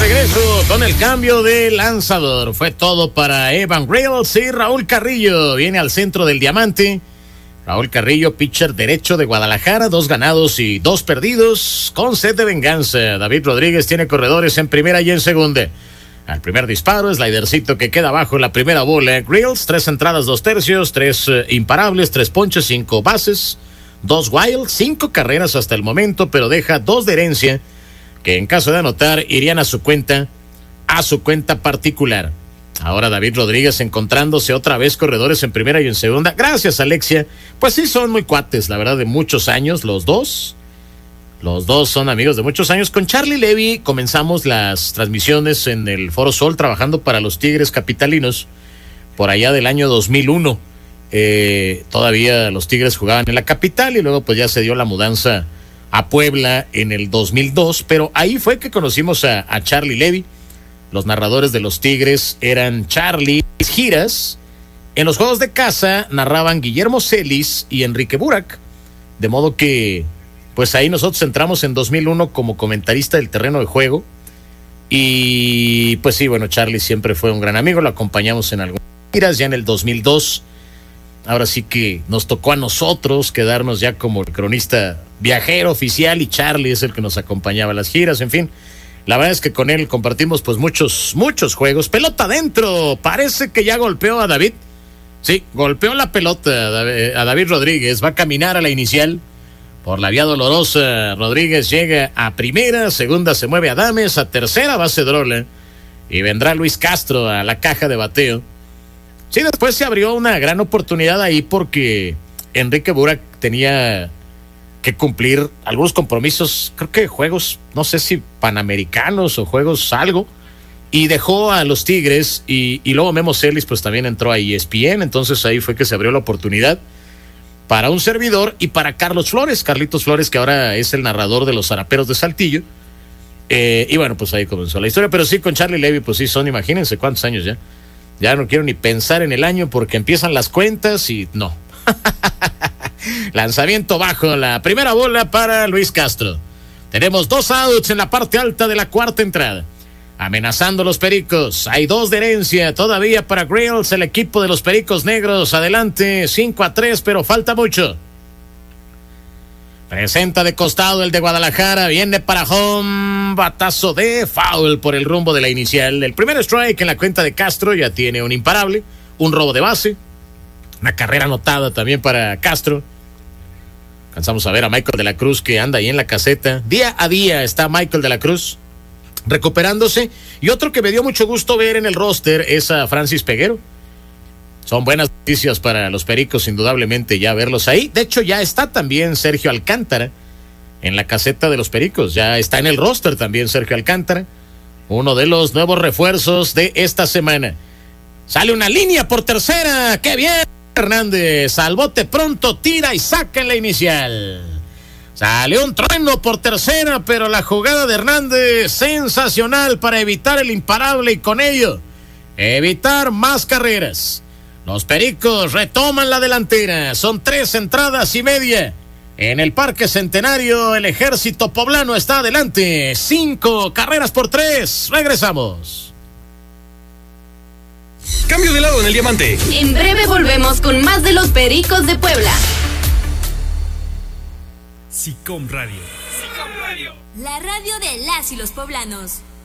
regreso con el cambio de lanzador. Fue todo para Evan Reynolds y Raúl Carrillo. Viene al centro del diamante. Raúl Carrillo, pitcher derecho de Guadalajara, 2 ganados y 2 perdidos, con sed de venganza. David Rodríguez tiene corredores en primera y en segunda. Al primer disparo, slidercito que queda abajo en la primera bola. Grills, 3 entradas, 2 tercios, 3 imparables, 3 ponches, 5 bases, 2 wild, 5 carreras hasta el momento, pero deja 2 de herencia, que en caso de anotar irían a su cuenta particular. Ahora David Rodríguez encontrándose otra vez corredores en primera y en segunda. Gracias, Alexia. Pues sí, son muy cuates, la verdad, de muchos años, los dos. Los dos son amigos de muchos años. Con Charlie Levy comenzamos las transmisiones en el Foro Sol, trabajando para los Tigres capitalinos, por allá del año 2001. Todavía los Tigres jugaban en la capital y luego pues ya se dio la mudanza a Puebla en el 2002. Pero ahí fue que conocimos a Charlie Levy. Los narradores de los Tigres eran Charlie Giras. En los juegos de casa narraban Guillermo Celis y Enrique Burak. De modo que, pues ahí nosotros entramos en 2001 como comentarista del terreno de juego. Y pues sí, bueno, Charlie siempre fue un gran amigo. Lo acompañamos en algunas giras ya en el 2002. Ahora sí que nos tocó a nosotros quedarnos ya como el cronista viajero oficial y Charlie es el que nos acompañaba a las giras, en fin. La verdad es que con él compartimos pues muchos juegos. Pelota adentro. Parece que ya golpeó a David. Sí, golpeó la pelota a David Rodríguez. Va a caminar a la inicial por la vía dolorosa. Rodríguez llega a primera. Segunda se mueve Adames. A tercera base Drola. Y vendrá Luis Castro a la caja de bateo. Sí, después se abrió una gran oportunidad ahí porque Enrique Burak tenía que cumplir algunos compromisos, creo que juegos, no sé si panamericanos o juegos algo, y dejó a los Tigres y luego Memo Celis pues también entró a ESPN, entonces ahí fue que se abrió la oportunidad para un servidor y para Carlitos Flores, que ahora es el narrador de los Zaraperos de Saltillo, y bueno, pues ahí comenzó la historia. Pero sí, con Charlie Levy pues sí son, imagínense cuántos años ya no quiero ni pensar en el año porque empiezan las cuentas y no. Lanzamiento bajo, la primera bola para Luis Castro. Tenemos 2 outs en la parte alta de la cuarta entrada. Amenazando los Pericos. Hay 2 de herencia todavía para Grills, el equipo de los Pericos Negros. Adelante, 5-3, pero falta mucho. Presenta de costado el de Guadalajara. Viene para home. Batazo de foul por el rumbo de la inicial. El primer strike en la cuenta de Castro. Ya tiene un imparable, un robo de base, una carrera anotada también para Castro. Alcanzamos a ver a Michael de la Cruz que anda ahí en la caseta. Día a día está Michael de la Cruz recuperándose. Y otro que me dio mucho gusto ver en el roster es a Francis Peguero. Son buenas noticias para los Pericos, indudablemente, ya verlos ahí. De hecho, ya está también Sergio Alcántara en la caseta de los Pericos. Ya está en el roster también Sergio Alcántara, uno de los nuevos refuerzos de esta semana. Sale una línea por tercera. ¡Qué bien! Hernández, al bote pronto, tira y saca en la inicial. Salió un trueno por tercera, pero la jugada de Hernández sensacional para evitar el imparable y con ello evitar más carreras. Los Pericos retoman la delantera. Son 3 entradas y media. En el Parque Centenario, el Ejército Poblano está adelante. 5 carreras por 3. Regresamos. Cambio de lado en el diamante. En breve volvemos con más de los Pericos de Puebla. SICOM Radio. La radio de las y los poblanos.